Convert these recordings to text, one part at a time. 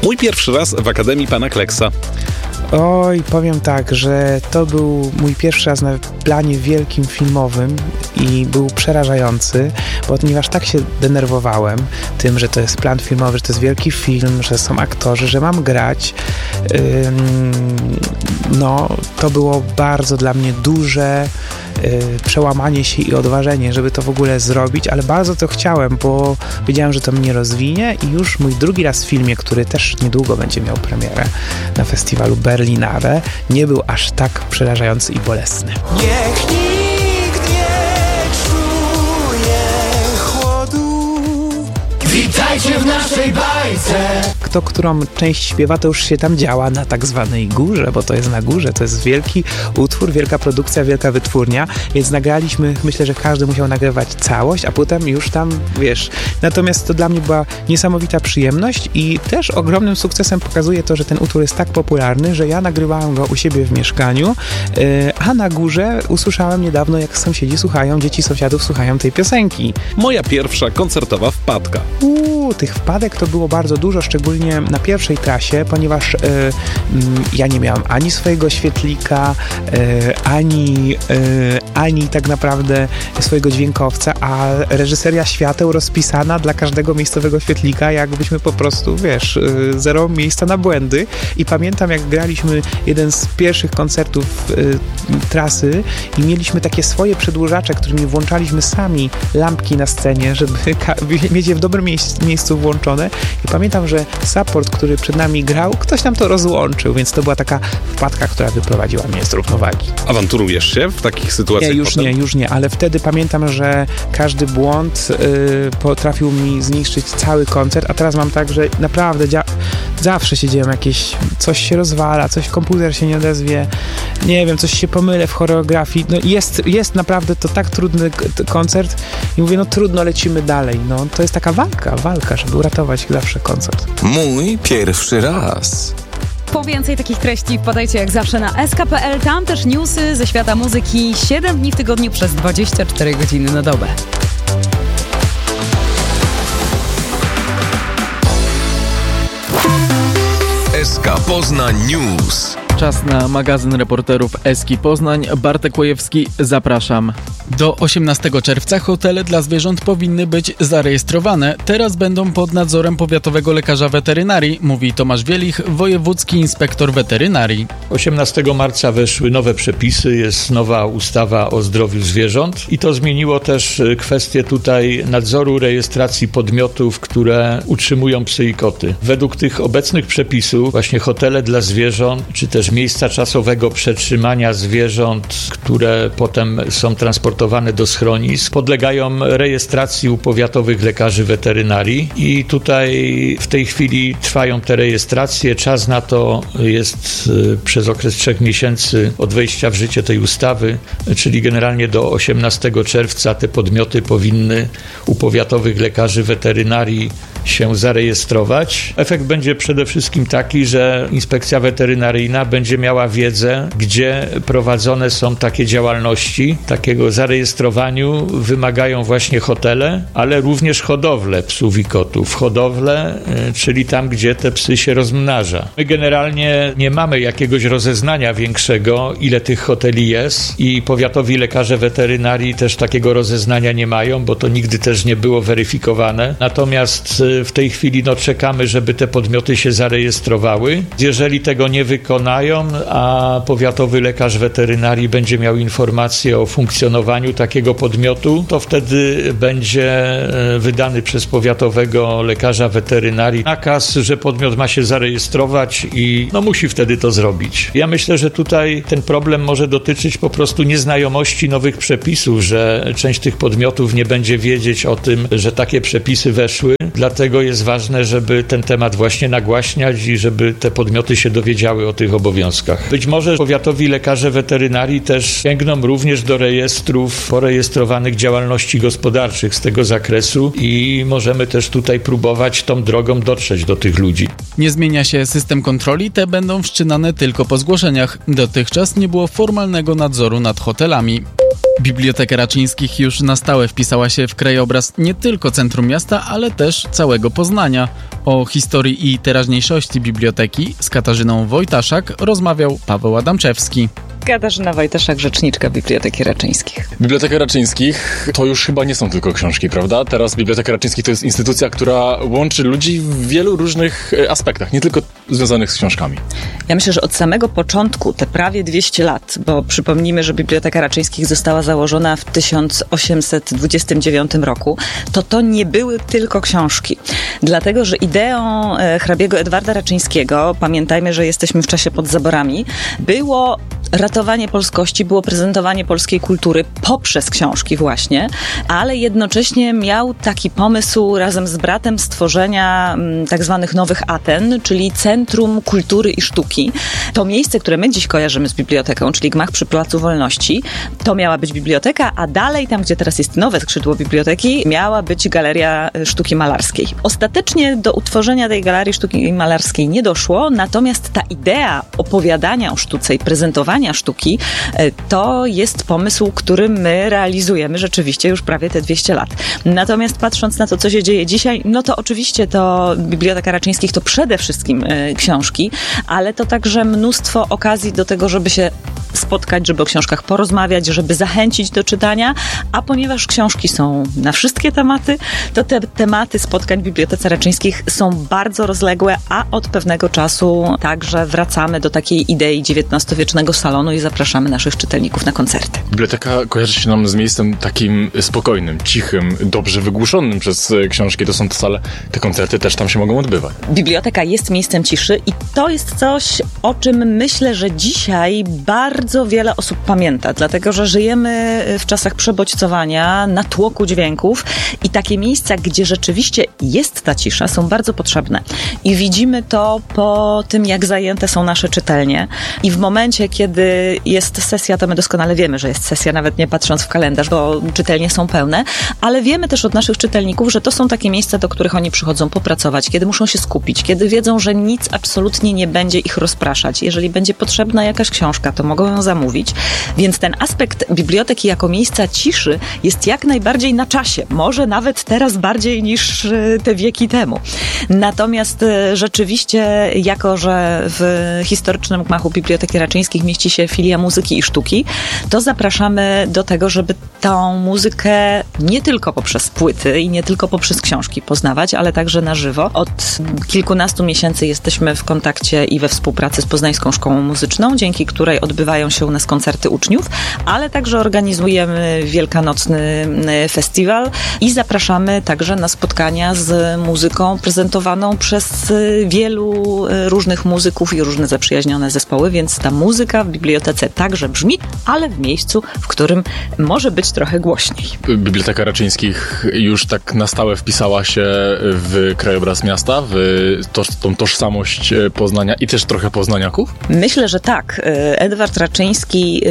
Mój pierwszy raz w Akademii Pana Kleksa. Oj, powiem tak, że to był mój pierwszy raz na planie wielkim filmowym i był przerażający, ponieważ tak się denerwowałem tym, że to jest plan filmowy, że to jest wielki film, że są aktorzy, że mam grać. To było bardzo dla mnie duże przełamanie się i odważenie, żeby to w ogóle zrobić, ale bardzo to chciałem, bo wiedziałem, że to mnie rozwinie i już mój drugi raz w filmie, który też niedługo będzie miał premierę na festiwalu Berlinale, nie był aż tak przerażający i bolesny. Niech nikt nie czuje chłodu. Witajcie w naszej bajce. Kto którą część śpiewa, to już się tam działa na tak zwanej górze, bo to jest na górze, to jest wielki utwór, wielka produkcja, wielka wytwórnia, więc nagraliśmy, myślę, że każdy musiał nagrywać całość, a potem już tam, wiesz. Natomiast to dla mnie była niesamowita przyjemność i też ogromnym sukcesem pokazuje to, że ten utwór jest tak popularny, że ja nagrywałem go u siebie w mieszkaniu, a na górze usłyszałem niedawno, jak sąsiedzi słuchają, dzieci sąsiadów słuchają tej piosenki. Moja pierwsza koncertowa wpadka. Tych wpadek to było bardzo dużo, szczególnie na pierwszej trasie, ponieważ ja nie miałam ani swojego świetlika, ani tak naprawdę swojego dźwiękowca, a reżyseria świateł rozpisana dla każdego miejscowego świetlika, jakbyśmy po prostu, wiesz, zero miejsca na błędy. I pamiętam, jak graliśmy jeden z pierwszych koncertów trasy i mieliśmy takie swoje przedłużacze, którymi włączaliśmy sami lampki na scenie, żeby mieć je w dobrym miejscu włączone. I pamiętam, że support, który przed nami grał, ktoś nam to rozłączył, więc to była taka wpadka, która wyprowadziła mnie z równowagi. Awanturujesz się w takich sytuacjach? Nie, już nie, ale wtedy pamiętam, że każdy błąd potrafił mi zniszczyć cały koncert, a teraz mam tak, że naprawdę zawsze się dzieją jakieś, coś się rozwala, komputer się nie odezwie, nie wiem, coś się pomylę w choreografii, jest naprawdę to tak trudny koncert i mówię, trudno, lecimy dalej, to jest taka walka, żeby uratować zawsze koncert. Mój pierwszy raz. Po więcej takich treści wpadajcie jak zawsze na sk.pl, tam też newsy ze świata muzyki 7 dni w tygodniu przez 24 godziny na dobę. SK Poznań News. Czas na magazyn reporterów Eski Poznań. Bartek Łojewski, zapraszam. Do 18 czerwca hotele dla zwierząt powinny być zarejestrowane. Teraz będą pod nadzorem powiatowego lekarza weterynarii, mówi Tomasz Wielich, wojewódzki inspektor weterynarii. 18 marca weszły nowe przepisy, jest nowa ustawa o zdrowiu zwierząt i to zmieniło też kwestię tutaj nadzoru rejestracji podmiotów, które utrzymują psy i koty. Według tych obecnych przepisów właśnie hotele dla zwierząt, czy też miejsca czasowego przetrzymania zwierząt, które potem są transportowane do schronisk, podlegają rejestracji u powiatowych lekarzy weterynarii i tutaj w tej chwili trwają te rejestracje. Czas na to jest przez okres 3 miesięcy od wejścia w życie tej ustawy, czyli generalnie do 18 czerwca te podmioty powinny u powiatowych lekarzy weterynarii się zarejestrować. Efekt będzie przede wszystkim taki, że inspekcja weterynaryjna będzie miała wiedzę, gdzie prowadzone są takie działalności. Takiego zarejestrowaniu wymagają właśnie hotele, ale również hodowle psów i kotów. Hodowle, czyli tam, gdzie te psy się rozmnaża. My generalnie nie mamy jakiegoś rozeznania większego, ile tych hoteli jest i powiatowi lekarze weterynarii też takiego rozeznania nie mają, bo to nigdy też nie było weryfikowane. Natomiast w tej chwili czekamy, żeby te podmioty się zarejestrowały. Jeżeli tego nie wykonają, a powiatowy lekarz weterynarii będzie miał informację o funkcjonowaniu takiego podmiotu, to wtedy będzie wydany przez powiatowego lekarza weterynarii nakaz, że podmiot ma się zarejestrować i musi wtedy to zrobić. Ja myślę, że tutaj ten problem może dotyczyć po prostu nieznajomości nowych przepisów, że część tych podmiotów nie będzie wiedzieć o tym, że takie przepisy weszły. Dlatego jest ważne, żeby ten temat właśnie nagłaśniać i żeby te podmioty się dowiedziały o tych obowiązkach. Być może powiatowi lekarze weterynarii też sięgną również do rejestrów porejestrowanych działalności gospodarczych z tego zakresu i możemy też tutaj próbować tą drogą dotrzeć do tych ludzi. Nie zmienia się system kontroli, te będą wszczynane tylko po zgłoszeniach. Dotychczas nie było formalnego nadzoru nad hotelami. Biblioteka Raczyńskich już na stałe wpisała się w krajobraz nie tylko centrum miasta, ale też całego Poznania. O historii i teraźniejszości biblioteki z Katarzyną Wojtaszak rozmawiał Paweł Adamczewski. Katarzyna Wojtaszak, rzeczniczka Biblioteki Raczyńskich. Biblioteka Raczyńskich to już chyba nie są tylko książki, prawda? Teraz Biblioteka Raczyńskich to jest instytucja, która łączy ludzi w wielu różnych aspektach, nie tylko związanych z książkami. Ja myślę, że od samego początku, te prawie 200 lat, bo przypomnijmy, że Biblioteka Raczyńskich została założona w 1829 roku, to nie były tylko książki. Dlatego, że ideą hrabiego Edwarda Raczyńskiego, pamiętajmy, że jesteśmy w czasie pod zaborami, było ratowanie polskości, było prezentowanie polskiej kultury poprzez książki właśnie, ale jednocześnie miał taki pomysł razem z bratem stworzenia tak zwanych nowych Aten, czyli Centrum Kultury i Sztuki. To miejsce, które my dziś kojarzymy z biblioteką, czyli gmach przy Placu Wolności, to miała być biblioteka, a dalej, tam gdzie teraz jest nowe skrzydło biblioteki, miała być Galeria Sztuki Malarskiej. Ostatecznie do utworzenia tej Galerii Sztuki Malarskiej nie doszło, natomiast ta idea opowiadania o sztuce i prezentowania sztuki, to jest pomysł, który my realizujemy rzeczywiście już prawie te 200 lat. Natomiast patrząc na to, co się dzieje dzisiaj, no to oczywiście to Biblioteka Raczyńskich to przede wszystkim książki, ale to także mnóstwo okazji do tego, żeby się spotkać, żeby o książkach porozmawiać, żeby zachęcić do czytania, a ponieważ książki są na wszystkie tematy, to te tematy spotkań w Bibliotece Raczyńskich są bardzo rozległe, a od pewnego czasu także wracamy do takiej idei XIX-wiecznego salonu i zapraszamy naszych czytelników na koncerty. Biblioteka kojarzy się nam z miejscem takim spokojnym, cichym, dobrze wygłuszonym przez książki. To są te sale, te koncerty też tam się mogą odbywać. Biblioteka jest miejscem ciszy i to jest coś, o czym myślę, że dzisiaj bardzo wiele osób pamięta, dlatego że żyjemy w czasach przebodźcowania, natłoku dźwięków i takie miejsca, gdzie rzeczywiście jest ta cisza, są bardzo potrzebne. I widzimy to po tym, jak zajęte są nasze czytelnie. I w momencie, kiedy jest sesja, to my doskonale wiemy, że jest sesja, nawet nie patrząc w kalendarz, bo czytelnie są pełne, ale wiemy też od naszych czytelników, że to są takie miejsca, do których oni przychodzą popracować, kiedy muszą się skupić, kiedy wiedzą, że nic absolutnie nie będzie ich rozpraszać. Jeżeli będzie potrzebna jakaś książka, to mogą ją zamówić. Więc ten aspekt biblioteki jako miejsca ciszy jest jak najbardziej na czasie. Może nawet teraz bardziej niż te wieki temu. Natomiast rzeczywiście, jako że w historycznym gmachu Biblioteki Raczyńskich mieści się filia muzyki i sztuki, to zapraszamy do tego, żeby tą muzykę nie tylko poprzez płyty i nie tylko poprzez książki poznawać, ale także na żywo. Od kilkunastu miesięcy jesteśmy w kontakcie i we współpracy z Poznańską Szkołą Muzyczną, dzięki której odbywają się u nas koncerty uczniów, ale także organizujemy wielkanocny festiwal i zapraszamy także na spotkania z muzyką prezentowaną przez wielu różnych muzyków i różne zaprzyjaźnione zespoły, więc ta muzyka w bibliotece także brzmi, ale w miejscu, w którym może być trochę głośniej. Biblioteka Raczyńskich już tak na stałe wpisała się w krajobraz miasta, w tą tożsamość Poznania i też trochę poznaniaków? Myślę, że tak. Edward Raczyński,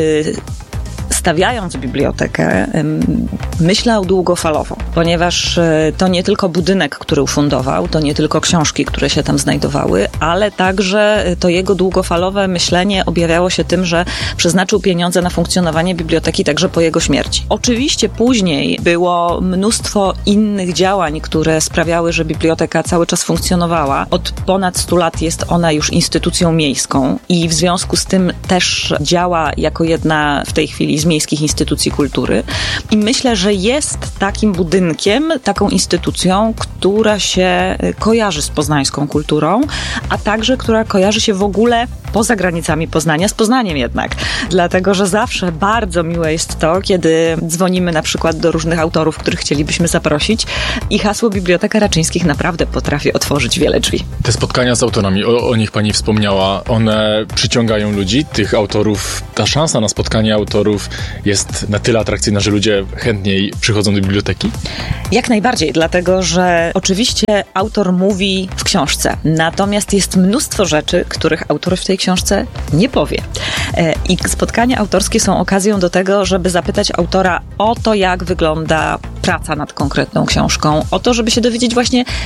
stawiając bibliotekę, myślał długofalowo, ponieważ to nie tylko budynek, który ufundował, to nie tylko książki, które się tam znajdowały, ale także to jego długofalowe myślenie objawiało się tym, że przeznaczył pieniądze na funkcjonowanie biblioteki także po jego śmierci. Oczywiście później było mnóstwo innych działań, które sprawiały, że biblioteka cały czas funkcjonowała. Od ponad 100 lat jest ona już instytucją miejską i w związku z tym też działa jako jedna w tej chwili z miejskich instytucji kultury. I myślę, że jest takim budynkiem, taką instytucją, która się kojarzy z poznańską kulturą, a także która kojarzy się w ogóle poza granicami Poznania, z Poznaniem jednak. Dlatego, że zawsze bardzo miłe jest to, kiedy dzwonimy na przykład do różnych autorów, których chcielibyśmy zaprosić i hasło Biblioteka Raczyńskich naprawdę potrafi otworzyć wiele drzwi. Te spotkania z autorami, o nich pani wspomniała, one przyciągają ludzi, tych autorów, ta szansa na spotkanie autorów jest na tyle atrakcyjna, że ludzie chętniej przychodzą do biblioteki? Jak najbardziej, dlatego, że oczywiście autor mówi w książce, natomiast jest mnóstwo rzeczy, których autor w tej książce nie powie. I spotkania autorskie są okazją do tego, żeby zapytać autora o to, jak wygląda praca nad konkretną książką, o to, żeby się dowiedzieć właśnie,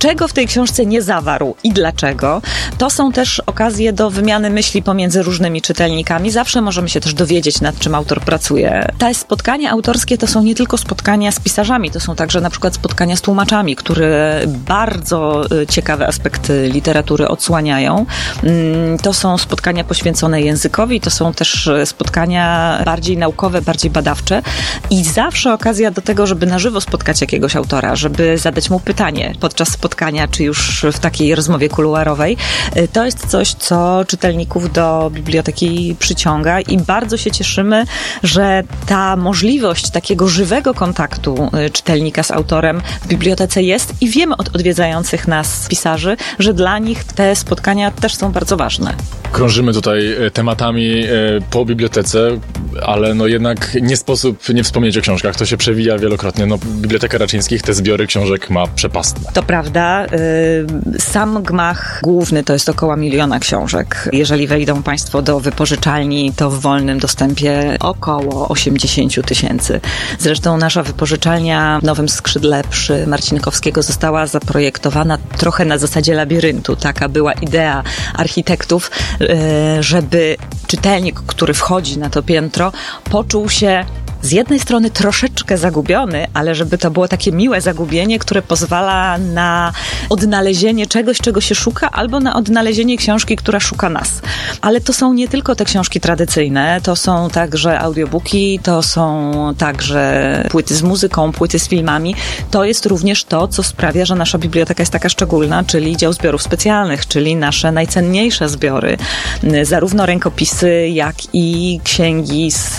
czego w tej książce nie zawarł i dlaczego. To są też okazje do wymiany myśli pomiędzy różnymi czytelnikami. Zawsze możemy się też dowiedzieć, nad czym autor pracuje. Te spotkania autorskie to są nie tylko spotkania z pisarzami, to są także na przykład spotkania z tłumaczami, które bardzo ciekawe aspekty literatury odsłaniają. To są spotkania poświęcone językowi, to są też spotkania bardziej naukowe, bardziej badawcze i zawsze okazja do tego, żeby na żywo spotkać jakiegoś autora, żeby zadać mu pytanie podczas spotkania, czy już w takiej rozmowie kuluarowej. To jest coś, co czytelników do biblioteki przyciąga i bardzo się cieszymy, że ta możliwość takiego żywego kontaktu czytelnika z autorem w bibliotece jest i wiemy od odwiedzających nas pisarzy, że dla nich te spotkania też są bardzo ważne. Krążymy tutaj tematami po bibliotece, ale no jednak nie sposób nie wspomnieć o książkach. To się przewija wielokrotnie. No, Biblioteka Raczyńskich te zbiory książek ma przepastne. To prawda. Sam gmach główny to jest około 1 miliona książek. Jeżeli wejdą Państwo do wypożyczalni, to w wolnym dostępie około 80 000. Zresztą nasza wypożyczalnia w Nowym Skrzydle przy Marcinkowskiego została zaprojektowana trochę na zasadzie labiryntu. Taka była idea architektów, żeby czytelnik, który wchodzi na to piętro, poczuł się z jednej strony troszeczkę zagubiony, ale żeby to było takie miłe zagubienie, które pozwala na odnalezienie czegoś, czego się szuka, albo na odnalezienie książki, która szuka nas. Ale to są nie tylko te książki tradycyjne, to są także audiobooki, to są także płyty z muzyką, płyty z filmami. To jest również to, co sprawia, że nasza biblioteka jest taka szczególna, czyli dział zbiorów specjalnych, czyli nasze najcenniejsze zbiory. Zarówno rękopisy, jak i księgi z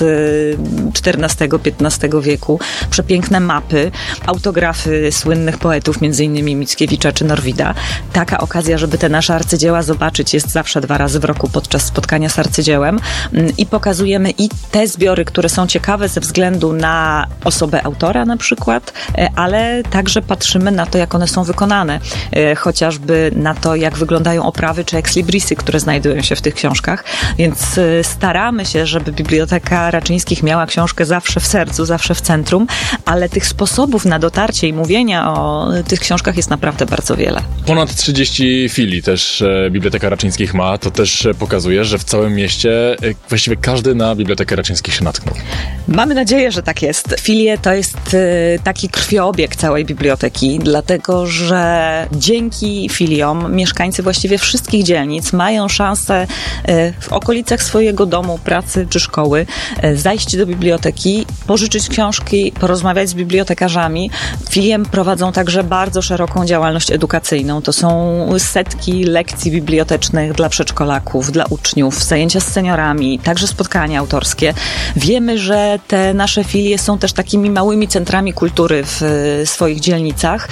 XIV-XV wieku, przepiękne mapy, autografy słynnych poetów, m.in. Mickiewicza czy Norwida. Taka okazja, żeby te nasze arcydzieła zobaczyć, jest zawsze 2 razy w roku podczas spotkania z arcydziełem i pokazujemy i te zbiory, które są ciekawe ze względu na osobę autora na przykład, ale także patrzymy na to, jak one są wykonane. Chociażby na to, jak wyglądają oprawy czy exlibrisy, które znajdują się w tych książkach. Więc staramy się, żeby Biblioteka Raczyńskich miała książkę zawsze w sercu, zawsze w centrum, ale tych sposobów na dotarcie i mówienia o tych książkach jest naprawdę bardzo wiele. Ponad 30 filii też Biblioteka Raczyńskich ma. To też pokazuje, że w całym mieście właściwie każdy na Bibliotekę Raczyńskich się natknął. Mamy nadzieję, że tak jest. Filie to jest taki krwiobieg całej biblioteki, dlatego że dzięki filiom mieszkańcy właściwie wszystkich dzielnic mają szansę w okolicach swojego domu, pracy czy szkoły zajść do biblioteki, pożyczyć książki, porozmawiać z bibliotekarzami. Filiem prowadzą także bardzo szeroką działalność edukacyjną. To są setki lekcji bibliotecznych dla przedszkolaków, dla uczniów, zajęcia z seniorami, także spotkania autorskie. Wiemy, że te nasze filie są też takimi małymi centrami kultury w swoich dzielnicach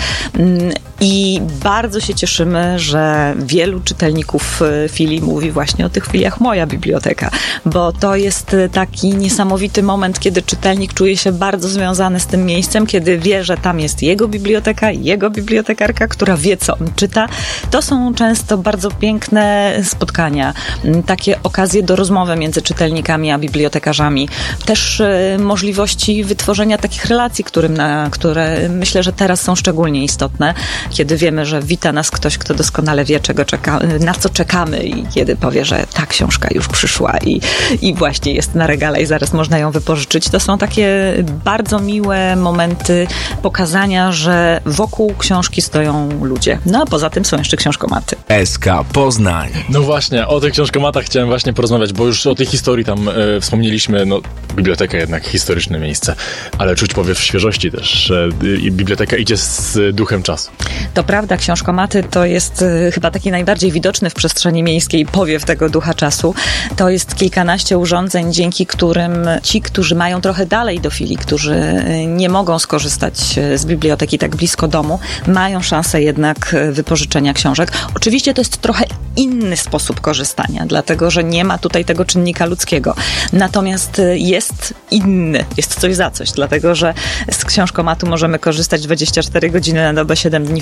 i bardzo się cieszymy, że wielu czytelników filii mówi właśnie o tych filiach moja biblioteka, bo to jest taki niesamowity moment, kiedy czytelnik czuje się bardzo związany z tym miejscem, kiedy wie, że tam jest jego biblioteka, jego bibliotekarka, która wie, co on czyta. To są często bardzo piękne spotkania, takie okazje do rozmowy między czytelnikami a bibliotekarzami. Też możliwości wytworzenia takich relacji, które myślę, że teraz są szczególnie istotne, kiedy wiemy, że wita nas ktoś, kto doskonale wie, na co czekamy i kiedy powie, że ta książka już przyszła i właśnie jest na regale i zaraz można ją wypożyczyć. To są takie bardzo miłe momenty pokazania, że wokół książki stoją ludzie. No a poza tym są jeszcze książkomaty. SK Poznań. No właśnie, o tych książkomatach chciałem właśnie porozmawiać, bo już o tej historii tam wspomnieliśmy. No, biblioteka jednak historyczne miejsce, ale czuć powiew świeżości też, że biblioteka idzie z duchem czasu. To prawda, książkomaty to jest chyba taki najbardziej widoczny w przestrzeni miejskiej powiew tego ducha czasu. To jest kilkanaście urządzeń, dzięki którym ci, którzy mają trochę dalej do filii, którzy nie mogą skorzystać z biblioteki tak blisko domu, mają szansę jednak wypożyczenia książek. Oczywiście to jest trochę inny sposób korzystania, dlatego że nie ma tutaj tego czynnika ludzkiego. Natomiast jest coś za coś, dlatego że z książkomatu możemy korzystać 24 godziny na dobę, 7 dni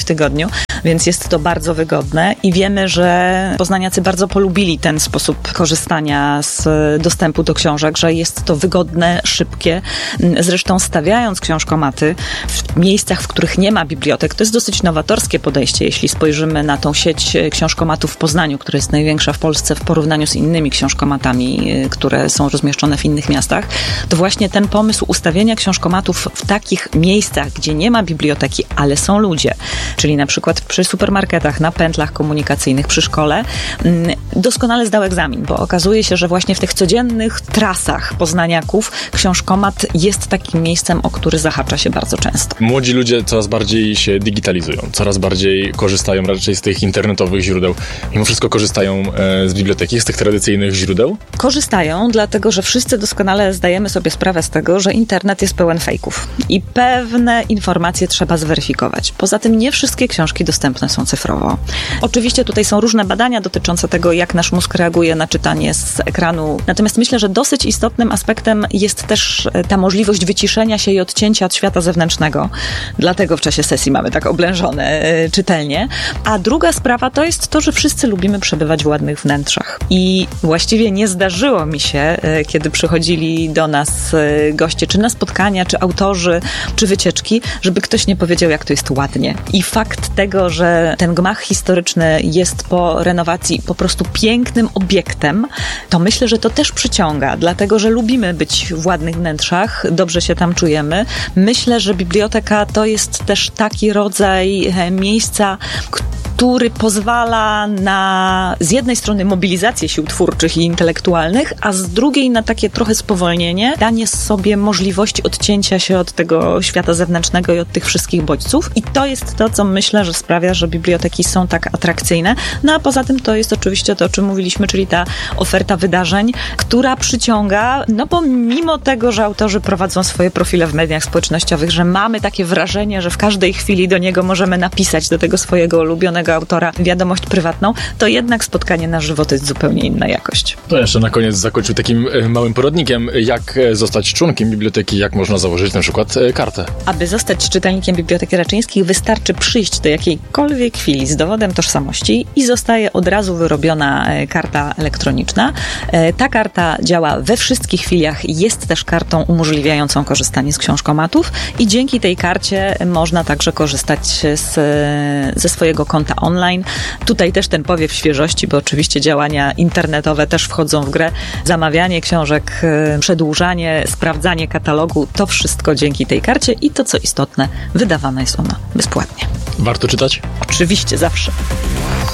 w tygodniu, więc jest to bardzo wygodne i wiemy, że poznaniacy bardzo polubili ten sposób korzystania z dostępu do książek, że jest to wygodne, szybkie. Zresztą stawiając książkomaty w miejscach, w których nie ma bibliotek, to jest dosyć nowatorskie podejście, jeśli spojrzymy na tą sieć książkomatów w Poznaniu, która jest największa w Polsce w porównaniu z innymi książkomatami, które są rozmieszczone w innych miastach, to właśnie ten pomysł ustawienia książkomatów w takich miejscach, gdzie nie ma biblioteki, ale są ludzie, czyli na przykład przy supermarketach, na pętlach komunikacyjnych, przy szkole, doskonale zdał egzamin, bo okazuje się, że właśnie w tych codziennych trasach poznaniaków książkomat jest takim miejscem, o który zahacza się bardzo często. Młodzi ludzie coraz bardziej się digitalizują, coraz bardziej korzystają raczej z tych internetowych źródeł. Mimo wszystko korzystają z biblioteki, z tych tradycyjnych źródeł? Korzystają, dlatego że wszyscy doskonale zdajemy sobie sprawę z tego, że internet jest pełen fejków i pewne informacje trzeba zweryfikować. Poza tym nie wszystkie książki dostępne są cyfrowo. Oczywiście tutaj są różne badania dotyczące tego, jak nasz mózg reaguje na czytanie z ekranu. Natomiast myślę, że dosyć istotnym aspektem jest też ta możliwość wyciszenia się i odcięcia od świata zewnętrznego. Dlatego w czasie sesji mamy tak oblężone czytelnie. A druga sprawa to jest to, że wszyscy lubimy przebywać w ładnych wnętrzach. I właściwie nie zdarzyło mi się, kiedy przychodzili do nas goście, czy na spotkania, czy autorzy, czy wycieczki, żeby ktoś nie powiedział, jak to jest ładnie. I fakt tego, że ten gmach historyczny jest po renowacji po prostu pięknym obiektem, to myślę, że to też przyciąga, dlatego, że lubimy być w ładnych wnętrzach, dobrze się tam czujemy. Myślę, że biblioteka to jest też taki rodzaj miejsca, który pozwala na z jednej strony mobilizację sił twórczych i intelektualnych, a z drugiej na takie trochę spowolnienie, danie sobie możliwości odcięcia się od tego świata zewnętrznego i od tych wszystkich bodźców. I to jest to, co myślę, że sprawia, że biblioteki są tak atrakcyjne. No a poza tym to jest oczywiście to, o czym mówiliśmy, czyli ta oferta wydarzeń, która przyciąga, no bo mimo tego, że autorzy prowadzą swoje profile w mediach społecznościowych, że mamy takie wrażenie, że w każdej chwili do niego możemy napisać, do tego swojego ulubionego autora wiadomość prywatną, to jednak spotkanie na żywo to jest zupełnie inna jakość. To jeszcze na koniec zakończył takim małym poradnikiem, jak zostać członkiem biblioteki, jak można założyć na przykład kartę. Aby zostać czytelnikiem Biblioteki Raczyńskich, wystarczy przyjść do jakiejkolwiek chwili z dowodem tożsamości i zostaje od razu wyrobiona karta elektroniczna. Ta karta działa we wszystkich filiach, jest też kartą umożliwiającą korzystanie z książkomatów i dzięki tej karcie można także korzystać ze swojego konta online. Tutaj też ten powiew świeżości, bo oczywiście działania internetowe też wchodzą w grę. Zamawianie książek, przedłużanie, sprawdzanie katalogu, to wszystko dzięki tej karcie i to, co istotne, wydawana jest ona bezpłatnie. Warto czytać? Oczywiście, zawsze.